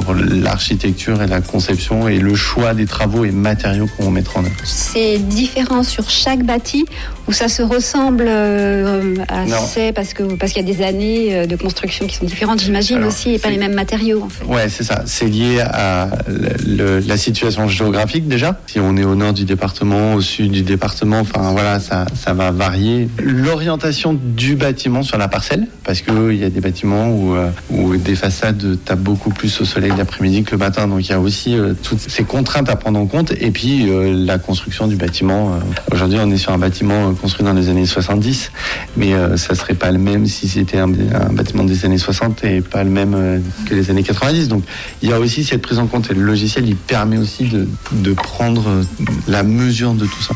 sur l'architecture et la conception et le choix des travaux et matériaux qu'on va mettre en œuvre. C'est différent sur chaque bâti ou ça se ressemble assez parce qu'il y a des années de construction qui sont différentes, j'imagine. Alors, aussi, et pas les mêmes matériaux en fait. Ouais, c'est ça. C'est lié à la situation géographique déjà. Si on est au nord du département, au sud du département, enfin voilà, ça va varier. L'orientation du bâtiment sur la parcelle, parce que il y a des bâtiments où des façades tapent beaucoup plus au soleil l'après-midi que le matin. Donc il y a aussi toutes ces contraintes à prendre en compte. Et puis la construction du bâtiment. Aujourd'hui, on est sur un bâtiment construit dans les années 70, mais ça serait pas le même si c'était un bâtiment des années 60 et pas le même que les années 90. Donc il y a aussi cette prise en compte et le logiciel il permet aussi de prendre la mesure de tout ça.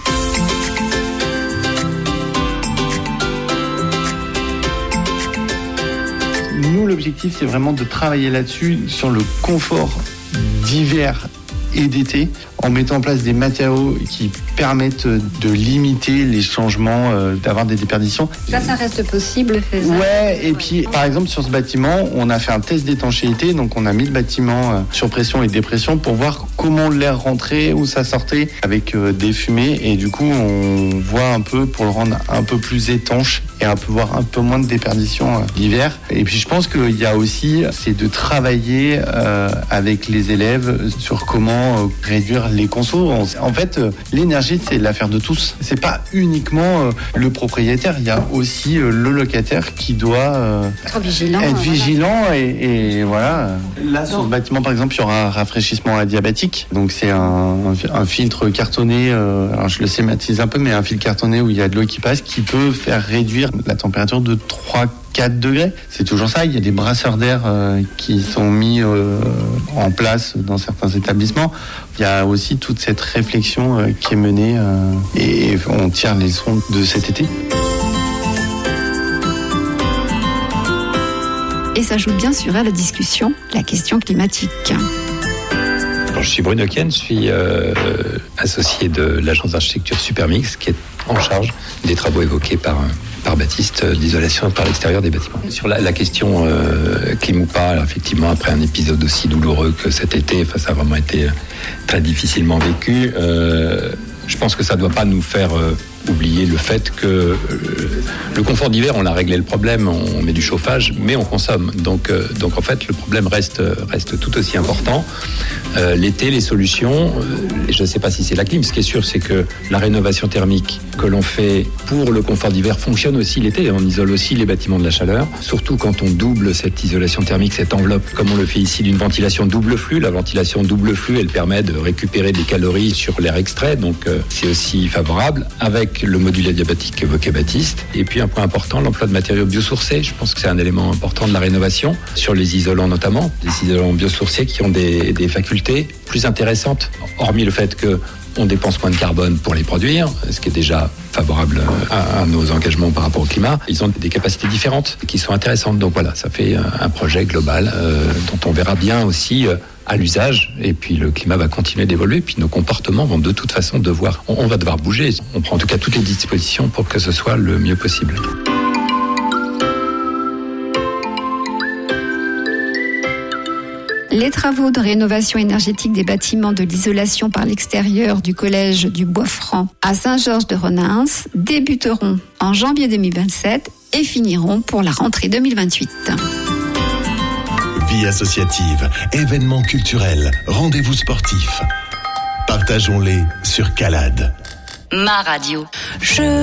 Nous, l'objectif, c'est vraiment de travailler là-dessus, sur le confort d'hiver et d'été, en mettant en place des matériaux qui permettent de limiter les changements, d'avoir des déperditions. Ça reste possible, faisable. Ouais, et puis, par exemple, sur ce bâtiment, on a fait un test d'étanchéité, donc on a mis le bâtiment sur pression et dépression pour voir comment l'air rentrait, où ça sortait, avec des fumées, et du coup, on voit un peu pour le rendre un peu plus étanche et avoir un peu moins de déperdition l'hiver. Et puis, je pense qu'il y a aussi, c'est de travailler avec les élèves sur comment réduire les consos. En fait, l'énergie, c'est l'affaire de tous. C'est pas uniquement le propriétaire. Il y a aussi le locataire qui doit être vigilant. Et voilà. Là, sur ce bâtiment, par exemple, il y aura un rafraîchissement adiabatique. Donc, c'est un filtre cartonné. Alors, je le schématise un peu, mais un filtre cartonné où il y a de l'eau qui passe, qui peut faire réduire la température de 3-4 degrés. C'est toujours ça. Il y a des brasseurs d'air qui sont mis en place dans certains établissements. Il y a aussi toute cette réflexion qui est menée et on tire les leçons de cet été. Et s'ajoute bien sûr à la discussion la question climatique. Alors, je suis Bruno Ken, je suis associé de l'agence d'architecture Supermix qui est en charge des travaux évoqués par Baptiste d'isolation par l'extérieur des bâtiments. Sur la question clim ou pas, alors effectivement, après un épisode aussi douloureux que cet été, ça a vraiment été très difficilement vécu. Je pense que ça ne doit pas nous faire oublier le fait que le confort d'hiver, on a réglé le problème, on met du chauffage, mais on consomme. Donc en fait, le problème reste tout aussi important. L'été, les solutions, je ne sais pas si c'est la clim, ce qui est sûr, c'est que la rénovation thermique que l'on fait pour le confort d'hiver fonctionne aussi l'été. On isole aussi les bâtiments de la chaleur, surtout quand on double cette isolation thermique, cette enveloppe, comme on le fait ici, d'une ventilation double flux. La ventilation double flux, elle permet de récupérer des calories sur l'air extrait, donc c'est aussi favorable, avec le module adiabatique qu'évoquait Baptiste. Et puis un point important, l'emploi de matériaux biosourcés. Je pense que c'est un élément important de la rénovation, sur les isolants notamment, des isolants biosourcés qui ont des facultés plus intéressantes, hormis le fait qu'on dépense moins de carbone pour les produire, ce qui est déjà favorable à nos engagements par rapport au climat. Ils ont des capacités différentes qui sont intéressantes. Donc voilà, ça fait un projet global dont on verra bien aussi à l'usage, et puis le climat va continuer d'évoluer, puis nos comportements vont de toute façon on va devoir bouger. On prend en tout cas toutes les dispositions pour que ce soit le mieux possible. Les travaux de rénovation énergétique des bâtiments de l'isolation par l'extérieur du collège du Bois-Franc à Saint-Georges-de-Renins débuteront en janvier 2027 et finiront pour la rentrée 2028. Vie associative, événements culturels, rendez-vous sportifs. Partageons-les sur Calade. Ma radio.